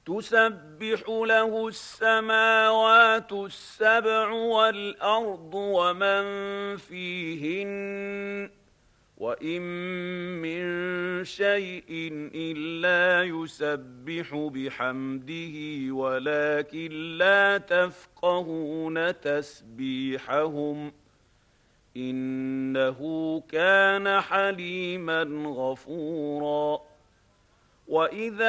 تسبح له السماوات السبع والأرض ومن فيهن وإن من شيء إلا يسبح بحمده ولكن لا تفقهون تسبيحهم إنه كان حليما غفورا. وإذا